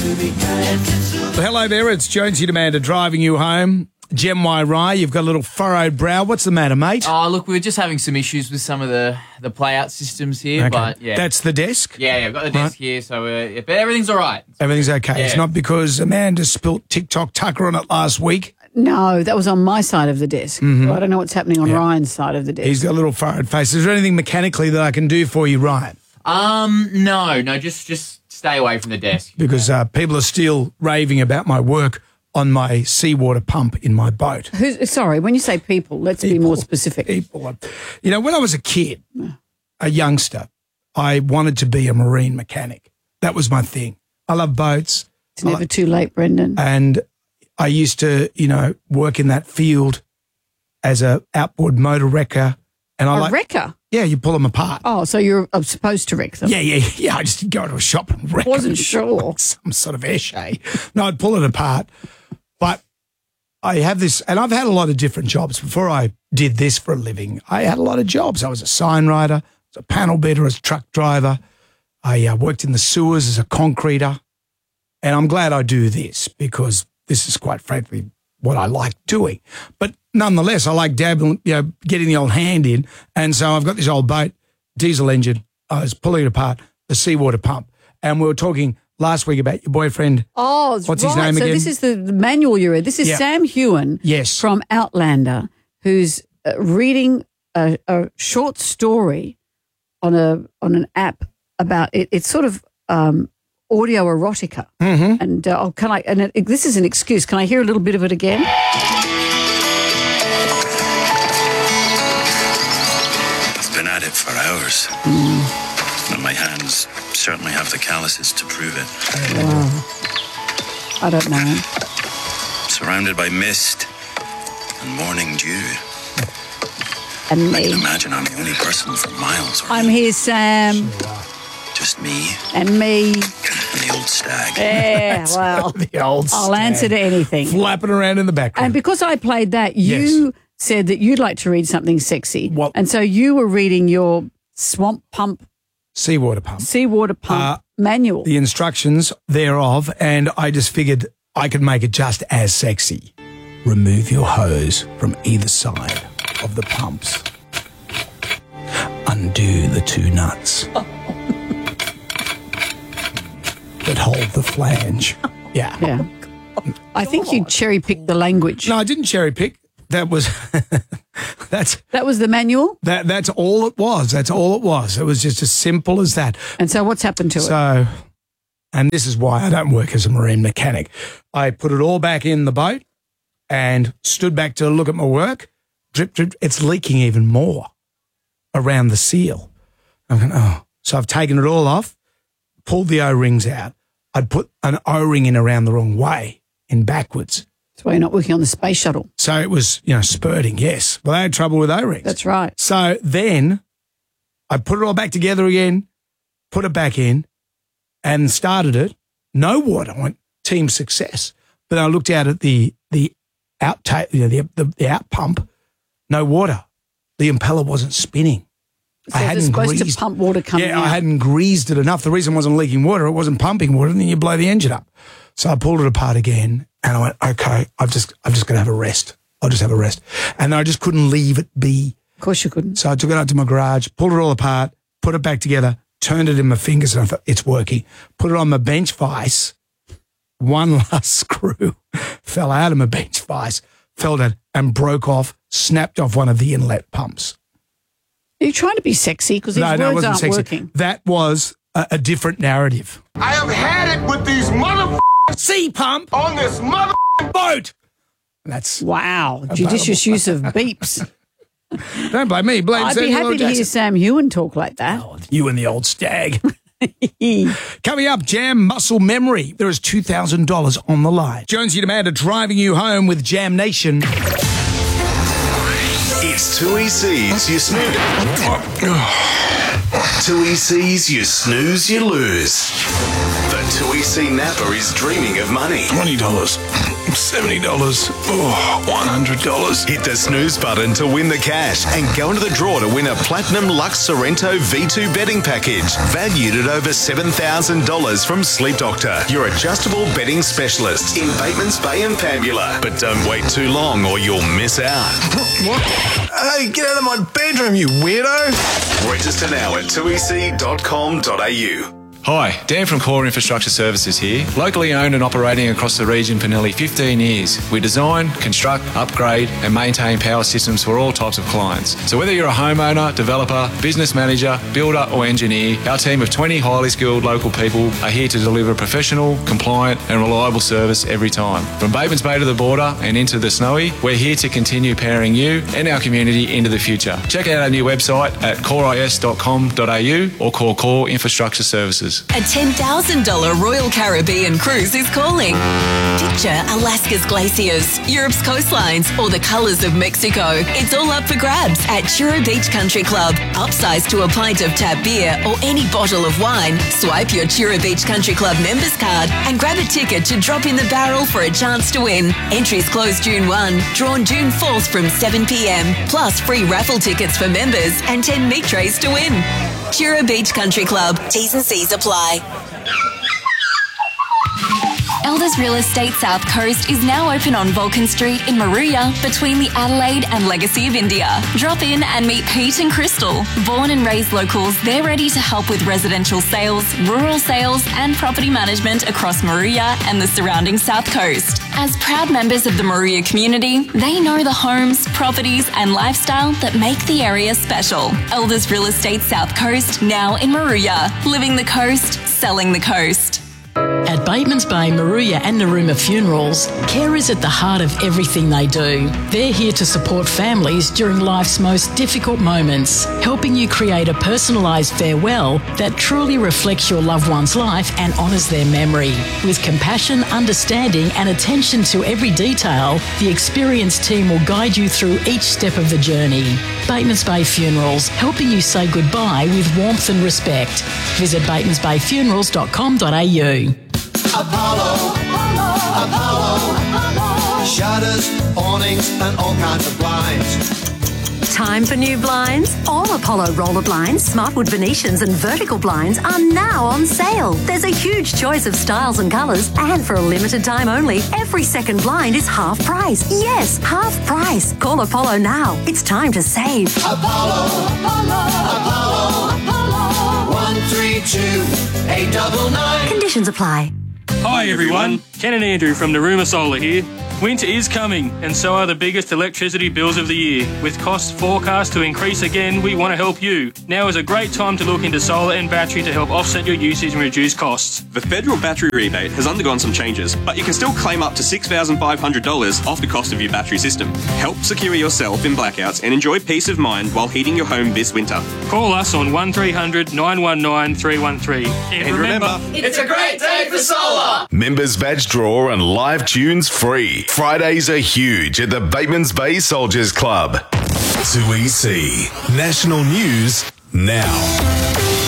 Well, hello there, it's Jonesy Demander driving you home. Gem Y Rye, you've got a little furrowed brow. What's the matter, mate? Oh, look, we were just having some issues with some of the play-out systems here, but yeah. That's the desk? Yeah, I've got the desk here, so but everything's all right. Everything's okay. Yeah. It's not because Amanda spilt TikTok Tucker on it last week. No, that was on my side of the desk. Well, I don't know what's happening on Ryan's side of the desk. He's got a little furrowed face. Is there anything mechanically that I can do for you, Ryan? No, just stay away from the desk. Because people are still raving about my work on my seawater pump in my boat. Sorry, when you say people, let's be more specific. People. You know, when I was a kid, a youngster, I wanted to be a marine mechanic. That was my thing. I love boats. It's never too late, Brendan. And I used to, work in that field as a outboard motor wrecker. And I wrecker? Yeah, you pull them apart. Oh, so you're supposed to wreck them? Yeah. I just go to a shop and wreck Wasn't them. sure. Some sort of air. No, I'd pull it apart. But I have this, and I've had a lot of different jobs. Before I did this for a living, I had a lot of jobs. I was a sign writer, I was a panel beater, as a truck driver. I worked in the sewers as a concreter. And I'm glad I do this because this is quite frankly what I like doing. But nonetheless, I like dabbling, getting the old hand in. And so I've got this old boat, diesel engine. I was pulling it apart, the seawater pump. And we were talking last week about your boyfriend. Oh, what's his name so again? This is the manual you read. This is Sam Hewen from Outlander, who's reading a short story on an app about it. It's sort of audio erotica. Mm-hmm. And this is an excuse. Can I hear a little bit of it again? I've been at it for hours. And my hands certainly have the calluses to prove it. Wow. I don't know. Surrounded by mist and morning dew. And I me. can imagine I'm the only person for miles. I'm here, Sam. Just me And me. and the old stag. Yeah, well, The old I'll stag answer to anything. flapping around in the background. And because I played that, you said that you'd like to read something sexy. What? And so you were reading your swamp pump, seawater pump. seawater pump manual. The instructions thereof, and I just figured I could make it just as sexy. Remove your hose from either side of the pumps. Undo the two nuts that hold the flange. Yeah. Yeah. I think you cherry-picked the language. No, I didn't cherry pick. That was That was the manual? that's all it was. That's all it was. It was just as simple as that. And so what's happened to it? So, and this is why I don't work as a marine mechanic. I put it all back in the boat and stood back to look at my work. Drip, drip. It's leaking even more around the seal. I'm going, oh. So I've taken it all off, pulled the O-rings out. I'd put an O-ring in around the wrong way, in backwards. That's why you're not working on the space shuttle. So it was, spurting, yes. Well, I had trouble with O-rings. That's right. So then I put it all back together again, put it back in, and started it. No water. I went, team success. But I looked out at the outtake, the out pump, no water. The impeller wasn't spinning. So they're supposed to pump water coming out. I hadn't greased it enough. The reason it wasn't leaking water, it wasn't pumping water, and then you blow the engine up. So I pulled it apart again, and I went, okay, I've just got to have a rest. I'll just have a rest. And I just couldn't leave it be. Of course you couldn't. So I took it out to my garage, pulled it all apart, put it back together, turned it in my fingers, and I thought, it's working. Put it on my bench vise. One last screw fell out of my bench vise, fell down and broke off, snapped off one of the inlet pumps. Are you trying to be sexy? Because these words it wasn't aren't sexy. working. That was a different narrative. I have had it with these Sea pump on this boat. That's Wow. Judicious use of beeps. don't blame me. Blame I'd be Samuel L. happy to hear Jackson. Sam Hewen talk like that. You and the old stag. Coming up, Jam Muscle Memory. There is $2,000 on the line. Jonesy Demander driving you home with Jam Nation. It's 2ECs, you snooze. 2ECs, you snooze, you lose. The 2EC Napper is dreaming of money. $20. $70. Oh, $100. Hit the snooze button to win the cash and go into the draw to win a Platinum Lux Sorrento V2 bedding package valued at over $7,000 from Sleep Doctor, your adjustable bedding specialist in Batemans Bay and Pambula. But don't wait too long or you'll miss out. What? Hey, get out of my bedroom, you weirdo. Register now at 2ec.com.au. Hi, Dan from Core Infrastructure Services here. Locally owned and operating across the region for nearly 15 years. We design, construct, upgrade and maintain power systems for all types of clients. So whether you're a homeowner, developer, business manager, builder or engineer, our team of 20 highly skilled local people are here to deliver professional, compliant and reliable service every time. From Batemans Bay to the border and into the Snowy, we're here to continue powering you and our community into the future. Check out our new website at coreis.com.au or call Core Infrastructure Services. A $10,000 Royal Caribbean cruise is calling. Picture Alaska's glaciers, Europe's coastlines, or the colours of Mexico. It's all up for grabs at Chura Beach Country Club. Upsize to a pint of tap beer or any bottle of wine. Swipe your Chura Beach Country Club members card and grab a ticket to drop in the barrel for a chance to win. Entries close June 1, drawn June 4th from 7 p.m. Plus free raffle tickets for members and 10 meat trays to win. Chura Beach Country Club. T's and C's apply. Elders Real Estate South Coast is now open on Vulcan Street in Maruya between the Adelaide and Legacy of India. Drop in and meet Pete and Crystal. Born and raised locals, they're ready to help with residential sales, rural sales and property management across Maruya and the surrounding South Coast. As proud members of the Maruya community, they know the homes, properties and lifestyle that make the area special. Elders Real Estate South Coast, now in Maruya. Living the coast, selling the coast. At Batemans Bay, Maruya and Narooma Funerals, care is at the heart of everything they do. They're here to support families during life's most difficult moments, helping you create a personalised farewell that truly reflects your loved one's life and honours their memory. With compassion, understanding and attention to every detail, the experienced team will guide you through each step of the journey. Batemans Bay Funerals, helping you say goodbye with warmth and respect. Visit batemansbayfunerals.com.au. Apollo, shutters, awnings and all kinds of blinds. Time for new blinds? All Apollo roller blinds, Smartwood Venetians and vertical blinds are now on sale. There's a huge choice of styles and colours, and for a limited time only, every second blind is half price. Yes, half price. Call Apollo now. It's time to save. Apollo, 132-899. Conditions apply. Hi everyone, Ken and Andrew from Narooma Solar here. Winter is coming, and so are the biggest electricity bills of the year. With costs forecast to increase again, we want to help you. Now is a great time to look into solar and battery to help offset your usage and reduce costs. The federal battery rebate has undergone some changes, but you can still claim up to $6,500 off the cost of your battery system. Help secure yourself in blackouts and enjoy peace of mind while heating your home this winter. Call us on 1300 919 313. And remember, it's a great day for solar! Members badge draw and live tunes free. Fridays are huge at the Batemans Bay Soldiers Club. 2EC National News now.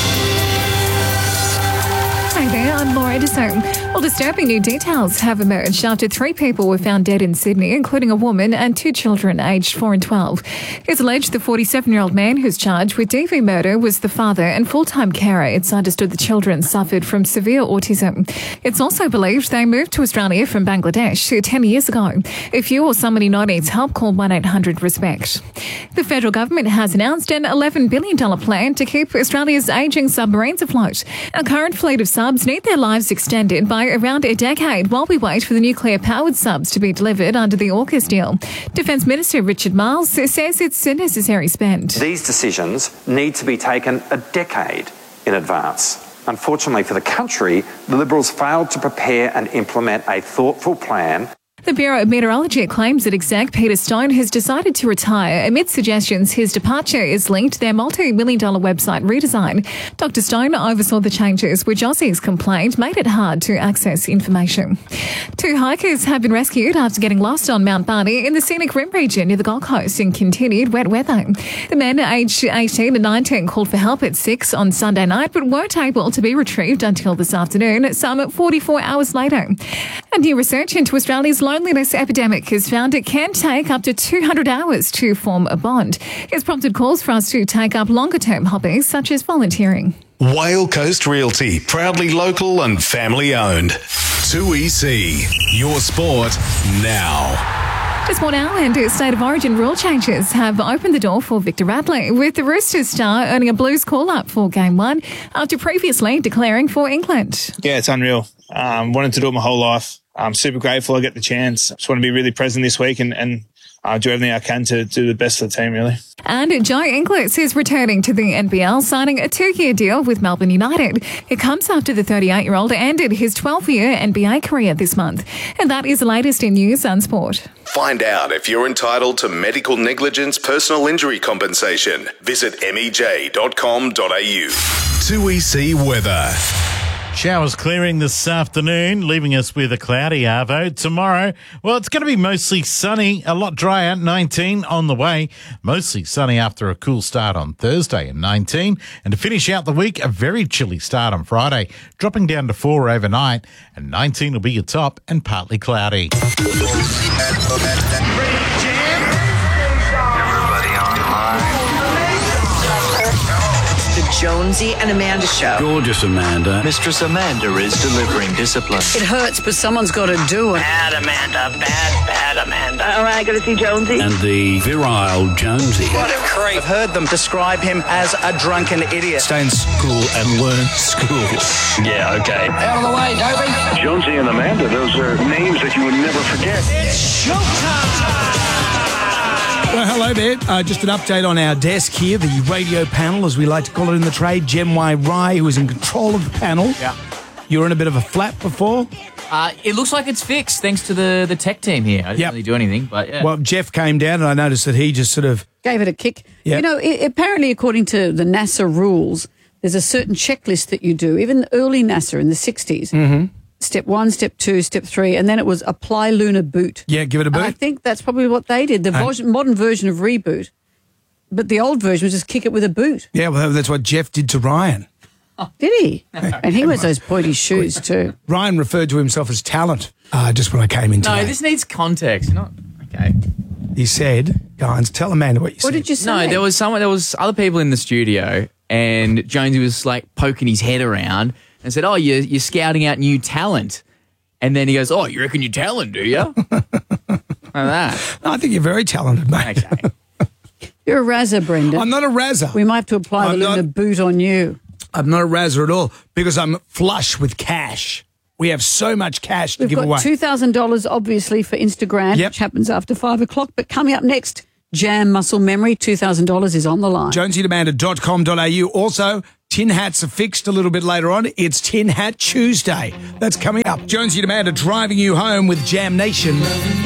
Hi there, I'm Laura Edison. Well, disturbing new details have emerged after 3 people were found dead in Sydney, including a woman and 2 children aged 4 and 12. It's alleged the 47-year-old man who's charged with DV murder was the father and full-time carer. It's understood the children suffered from severe autism. It's also believed they moved to Australia from Bangladesh 10 years ago. If you or somebody know needs help, call 1-800-RESPECT. The federal government has announced an $11 billion plan to keep Australia's ageing submarines afloat. Our current fleet of subs need their lives extended by around a decade while we wait for the nuclear-powered subs to be delivered under the AUKUS deal. Defence Minister Richard Marles says it's a necessary spend. These decisions need to be taken a decade in advance. Unfortunately for the country, the Liberals failed to prepare and implement a thoughtful plan. The Bureau of Meteorology claims that exec Peter Stone has decided to retire amid suggestions his departure is linked to their multi-million-dollar website redesign. Dr. Stone oversaw the changes, which Aussies complained made it hard to access information. 2 hikers have been rescued after getting lost on Mount Barney in the scenic rim region near the Gold Coast in continued wet weather. The men aged 18 and 19 called for help at 6 on Sunday night but weren't able to be retrieved until this afternoon, some 44 hours later. And new research into Australia's loneliness epidemic has found it can take up to 200 hours to form a bond. It's prompted calls for us to take up longer-term hobbies such as volunteering. Whale Coast Realty, proudly local and family owned. 2EC, your sport now. Just more now, and State of Origin rule changes have opened the door for Victor Radley, with the Roosters star earning a Blues call-up for Game 1 after previously declaring for England. Yeah, it's unreal. Wanted to do it my whole life. I'm super grateful I get the chance. Just want to be really present this week and do everything I can to do the best for the team, really. And Joe Inglis is returning to the NBL, signing a 2-year deal with Melbourne United. It comes after the 38-year-old ended his 12-year NBA career this month. And that is the latest in news and sport. Find out if you're entitled to medical negligence personal injury compensation. Visit mej.com.au. 2EC weather. Showers clearing this afternoon, leaving us with a cloudy arvo. Tomorrow, well, it's going to be mostly sunny, a lot drier, 19 on the way. Mostly sunny after a cool start on Thursday and 19. And to finish out the week, a very chilly start on Friday, dropping down to 4 overnight. And 19 will be your top and partly cloudy. Jonesy and Amanda Show. Gorgeous Amanda. Mistress Amanda is delivering discipline. It hurts, but someone's got to do it. Bad Amanda. Bad Amanda. All right, got to see Jonesy. And the virile Jonesy. What a creep. I've heard them describe him as a drunken idiot. Stay in school and learn school. Yeah, okay. Out of the way, Dopey. Jonesy and Amanda, those are names that you would never forget. It's showtime. Well, hello there. Just an update on our desk here, the radio panel, as we like to call it in the trade. Jem Y. Rye, who is in control of the panel. Yeah. You were in a bit of a flap before. It looks like it's fixed thanks to the tech team here. I didn't really do anything, but yeah. Well, Jeff came down and I noticed that he just sort of... gave it a kick. Yep. You know, apparently according to the NASA rules, there's a certain checklist that you do, even early NASA in the 60s. Mm-hmm. Step 1, Step 2, Step 3, and then it was apply lunar boot. Yeah, give it a boot. And I think that's probably what they did, the modern version of reboot. But the old version was just kick it with a boot. Yeah, well, that's what Jeff did to Ryan. Did he? And he wears those pointy shoes too. Ryan referred to himself as talent just when I came in today. No, this needs context. You're not... Okay. He said, guys, tell Amanda what you said. What did you say? No, there was other people in the studio and Jonesy was like poking his head around and said, oh, you're scouting out new talent. And then he goes, oh, you reckon you're talent, do you? Like that. No, I think you're very talented, mate. Okay. You're a razzer, Brendan. I'm not a razzer. We might have to apply the lunar boot on you. I'm not a razzer at all because I'm flush with cash. We have so much cash to give away. We've got $2,000, obviously, for Instagram, which happens after 5 o'clock. But coming up next, Jam Muscle Memory, $2,000 is on the line. JonesyDemanda.com.au. Also, tin hats are fixed a little bit later on. It's Tin Hat Tuesday. That's coming up. Jonesy Demanda driving you home with Jam Nation.